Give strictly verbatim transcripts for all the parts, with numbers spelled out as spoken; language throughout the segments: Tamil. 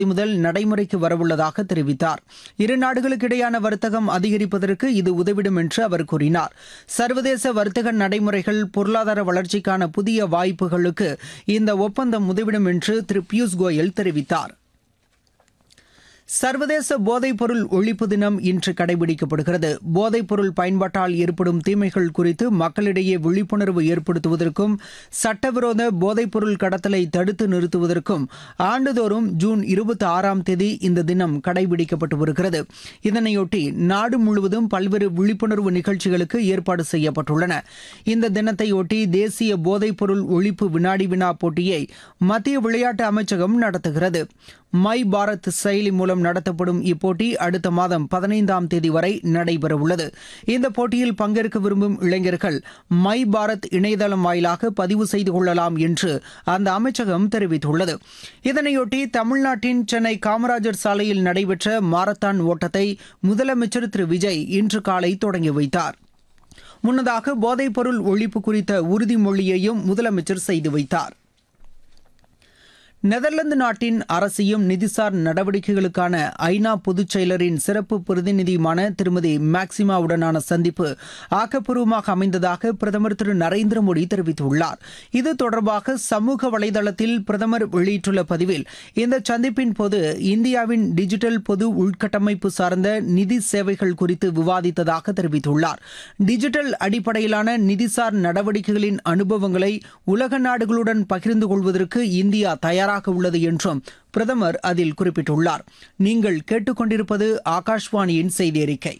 முதல் நடைமுறைக்கு வரவுள்ளதாக தெரிவித்தார். இரு நாடுகளுக்கு இடையான வர்த்தகம் அதிகரிப்பதற்கு இது உதவிடும் என்று அவர் கூறினார். சர்வதேச வர்த்தக நடைமுறைகள், பொருளாதார வளர்ச்சிக்கான புதிய வாய்ப்புகளுக்கு இந்த ஒப்பந்தம் உதவிடும் என்று திரு பியூஷ் கோயல் தெரிவித்தார். சர்வதேச போதைப்பொருள் ஒழிப்பு தினம் இன்று கடைபிடிக்கப்படுகிறது. போதைப்பொருள் பயன்பாட்டால் ஏற்படும் தீமைகள் குறித்து மக்களிடையே விழிப்புணர்வு ஏற்படுத்துவதற்கும் சட்டவிரோத போதைப்பொருள் கடத்தலை தடுத்து நிறுத்துவதற்கும் ஆண்டுதோறும் ஜூன் இருபத்தி ஆறாம் தேதி இந்த தினம் கடைபிடிக்கப்பட்டு வருகிறது. இதனையொட்டி நாடு முழுவதும் பல்வேறு விழிப்புணர்வு நிகழ்ச்சிகளுக்கு ஏற்பாடு செய்யப்பட்டுள்ளன. இந்த தினத்தையொட்டி தேசிய போதைப்பொருள் ஒழிப்பு வினாடி வினா போட்டியை மத்திய விளையாட்டு அமைச்சகம் நடத்துகிறது. மை பாரத் செயலி மூலம் நடத்தப்படும் இப்போட்டி அடுத்த மாதம் பதினைந்தாம் தேதி வரை நடைபெறவுள்ளது. இந்த போட்டியில் பங்கேற்க விரும்பும் இளைஞர்கள் மை பாரத் இணையதளம் வாயிலாக பதிவு செய்து கொள்ளலாம் என்று அந்த அமைச்சகம் தெரிவித்துள்ளது. இதனையொட்டி தமிழ்நாட்டின் சென்னை காமராஜர் சாலையில் நடைபெற்ற மாரத்தான் ஓட்டத்தை முதலமைச்சர் திரு விஜய் இன்று காலை தொடங்கி வைத்தார். முன்னதாக போதைப்பொருள் ஒழிப்பு குறித்த உறுதிமொழியையும் முதலமைச்சர் செய்து வைத்தார். நெதர்லாந்து நாட்டின் அரசியும் நிதிசார் நடவடிக்கைகளுக்கான ஐநா பொதுச் செயலரின் சிறப்பு பிரதிநிதியுமான திருமதி மேக்சிமாவுடனான சந்திப்பு ஆக்கப்பூர்வமாக அமைந்ததாக பிரதமர் திரு நரேந்திர மோடி தெரிவித்துள்ளார். இது தொடர்பாக சமூக வலைதளத்தில் பிரதமர் வெளியிட்டுள்ள பதிவில், இந்த சந்திப்பின் போது இந்தியாவின் டிஜிட்டல் பொது உள்கட்டமைப்பு சார்ந்த நிதி சேவைகள் குறித்து விவாதித்ததாக தெரிவித்துள்ளார். டிஜிட்டல் அடிப்படையிலான நிதிசார் நடவடிக்கைகளின் அனுபவங்களை உலக நாடுகளுடன் பகிர்ந்து கொள்வதற்கு இந்தியா தயார் உள்ளது என்றும் பிரதமர் அதில் குறிப்பிட்டுள்ளார். நீங்கள் கேட்டுக்கொண்டிருப்பது ஆகாஷ்வாணியின் செய்தி அறிக்கை.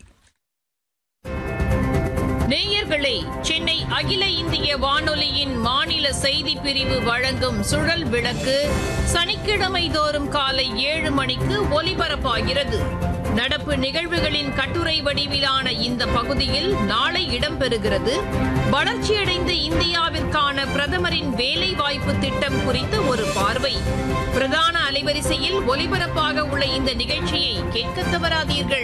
நேயர்களே, சென்னை அகில இந்திய வானொலியின் மாநில செய்தி பிரிவு வழங்கும் சுழல் விளக்கு சனிக்கிழமை தோறும் காலை ஏழு மணிக்கு ஒலிபரப்பாகிறது. நடப்பு நிகழ்வுகளின் கட்டுரை வடிவிலான இந்த பகுதியில் நாளை இடம்பெறுகிறது. வளர்ச்சியடைந்த இந்தியாவிற்கான பிரதமரின் வேலைவாய்ப்பு திட்டம் குறித்த ஒரு பார்வை. பிரதான அலைவரிசையில் ஒலிபரப்பாக உள்ள இந்த நிகழ்ச்சியை கேட்க தவறாதீர்கள்.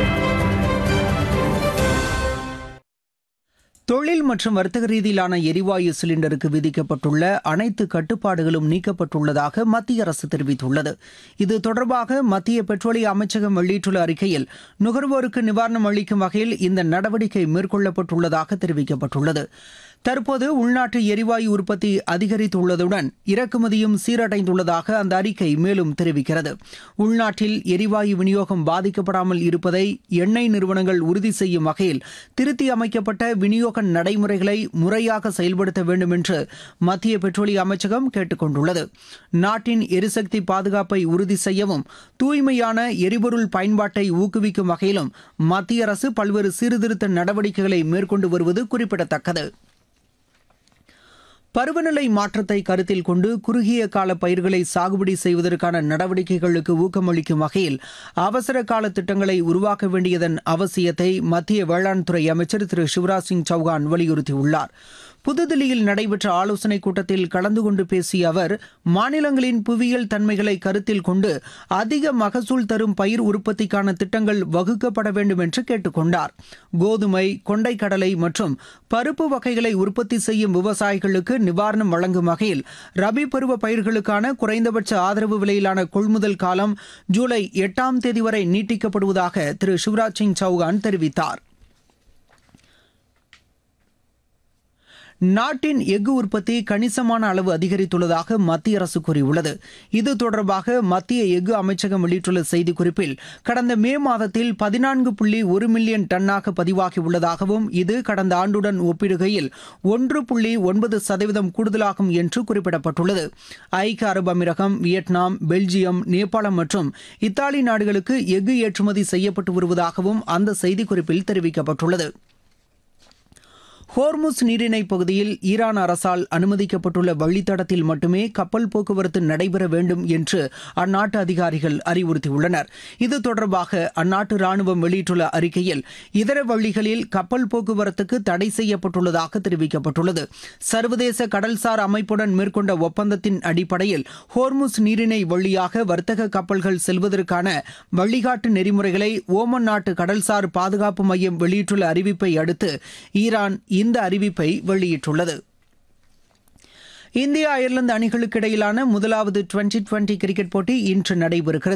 தொழில் மற்றும் வர்த்தக ரீதியிலான எரிவாயு சிலிண்டருக்கு விதிக்கப்பட்டுள்ள அனைத்து கட்டுப்பாடுகளும் நீக்கப்பட்டுள்ளதாக மத்திய அரசு தெரிவித்துள்ளது. இது தொடர்பாக மத்திய பெட்ரோலிய அமைச்சகம் வெளியிட்டுள்ள அறிக்கையில், நுகர்வோருக்கு நிவாரணம் அளிக்கும் வகையில் இந்த நடவடிக்கை மேற்கொள்ளப்பட்டுள்ளதாக தெரிவிக்கப்பட்டுள்ளது. தற்போது உள்நாட்டு எரிவாயு உற்பத்தி அதிகரித்துள்ளதுடன் இறக்குமதியும் சீரடைந்துள்ளதாக அந்த அறிக்கை மேலும் தெரிவிக்கிறது. உள்நாட்டில் எரிவாயு விநியோகம் பாதிக்கப்படாமல் இருப்பதை எண்ணெய் நிறுவனங்கள் உறுதி செய்யும் வகையில் திருத்தி அமைக்கப்பட்ட விநியோக நடைமுறைகளை முறையாக செயல்படுத்த வேண்டும் என்று மத்திய பெட்ரோலிய அமைச்சகம் கேட்டுக் கொண்டுள்ளது. நாட்டின் எரிசக்தி பாதுகாப்பை உறுதி செய்யவும் தூய்மையான எரிபொருள் பயன்பாட்டை ஊக்குவிக்கும் வகையிலும் மத்திய அரசு பல்வேறு சீர்திருத்த நடவடிக்கைகளை மேற்கொண்டு வருவது குறிப்பிடத்தக்கது. பருவநிலை மாற்றத்தை கருத்தில் கொண்டு குறுகிய கால பயிர்களை சாகுபடி செய்வதற்கான நடவடிக்கைகளுக்கு ஊக்கமளிக்கும் வகையில் அவசர கால திட்டங்களை உருவாக்க வேண்டியதன் அவசியத்தை மத்திய வேளாண் துறை அமைச்சர் திரு சிவராஜ் சிங் சௌகான் வலியுறுத்தியுள்ளார். புதுதில்லியில் நடைபெற்ற ஆலோசனைக் கூட்டத்தில் கலந்து கொண்டு பேசிய அவர், மாநிலங்களின் புவியியல் தன்மைகளை கருத்தில் கொண்டு அதிக மகசூல் தரும் பயிர் உற்பத்திக்கான திட்டங்கள் வகுக்கப்பட வேண்டும் என்று கேட்டுக் கொண்டார். கோதுமை, கொண்டைக்கடலை மற்றும் பருப்பு வகைகளை உற்பத்தி செய்யும் விவசாயிகளுக்கு நிவாரணம் வழங்கும் வகையில் ரபி பருவ பயிர்களுக்கான குறைந்தபட்ச ஆதரவு விலையிலான கொள்முதல் காலம் ஜூலை எட்டாம் தேதி வரை நீட்டிக்கப்படுவதாக திரு சிவராஜ் சிங் சௌகான் தெரிவித்தார். நாட்டின் எஃகு உற்பத்தி கணிசமான அளவு அதிகரித்துள்ளதாக மத்திய அரசு கூறியுள்ளது. இது தொடர்பாக மத்திய எஃகு அமைச்சகம் வெளியிட்டுள்ள செய்திக்குறிப்பில், கடந்த மே மாதத்தில் பதினான்கு புள்ளி ஒரு மில்லியன் டன்னாக பதிவாகியுள்ளதாகவும் இது கடந்த ஆண்டுடன் ஒப்பிடுகையில் ஒன்று புள்ளி ஒன்பது சதவீதம் கூடுதலாகும் என்று குறிப்பிடப்பட்டுள்ளது. ஐக்கிய அரபு அமீரகம், வியட்நாம், பெல்ஜியம், நேபாளம் மற்றும் இத்தாலி நாடுகளுக்கு எஃகு ஏற்றுமதி செய்யப்பட்டு வருவதாகவும் அந்த செய்திக்குறிப்பில் தெரிவிக்கப்பட்டுள்ளது. ஹோர்முஸ் நீரிணை பகுதியில் ஈரான் அரசால் அனுமதிக்கப்பட்டுள்ள வழித்தடத்தில் மட்டுமே கப்பல் போக்குவரத்து நடைபெற வேண்டும் என்று அந்நாட்டு அதிகாரிகள் அறிவுறுத்தியுள்ளனர். இது தொடர்பாக அந்நாட்டு ராணுவம் வெளியிட்டுள்ள அறிக்கையில், இதர வழிகளில் கப்பல் போக்குவரத்துக்கு தடை செய்யப்பட்டுள்ளதாக தெரிவிக்கப்பட்டுள்ளது. சர்வதேச கடல்சார் அமைப்புடன் மேற்கொண்ட ஒப்பந்தத்தின் அடிப்படையில் ஹோர்முஸ் நீரிணை வழியாக வர்த்தக கப்பல்கள் செல்வதற்கான வழிகாட்டு நெறிமுறைகளை ஓமன் நாட்டு கடல்சார் பாதுகாப்பு மையம் வெளியிட்டுள்ள அறிவிப்பை அடுத்து ஈரான் இந்த அறிவிப்பை வெளியிட்டுள்ளது. இந்தியா அயர்லாந்து அணிகளுக்கு இடையிலான முதலாவது டுவெண்டி டுவெண்டி கிரிக்கெட் போட்டி இன்று நடைபெறுகிறது.